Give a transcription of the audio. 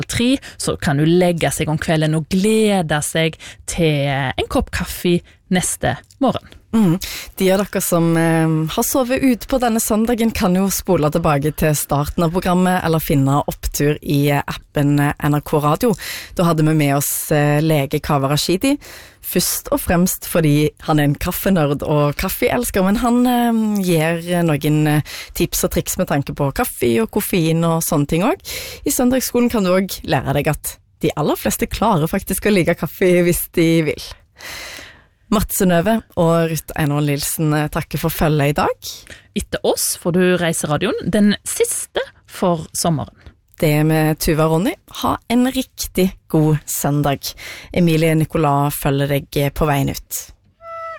3, så kan du legge seg om kvelden og glede seg til en kopp kaffe neste morgen. De av dere som har sovet ut på denne søndagen kan jo spole tilbake til starten av programmet eller finne opptur i appen NRK Radio. Da hadde vi med oss lege Kaveh Rashidi, først og fremst fordi han en kaffenørd og kaffeelsker, men han gir noen tips og triks med tanke på kaffe og koffein og sånne ting også. I søndagsskolen kan du også lære deg at de aller fleste klarer faktisk å like kaffe hvis de vil. Marte Synnøve og Ruth Einarvoll Nilsen takker for følget i dag. Etter oss får du Reiseradioen, den siste for sommeren. Det med Tuva og Ronny. Ha en riktig god søndag. Emilie Nicolas følger deg på veien ut.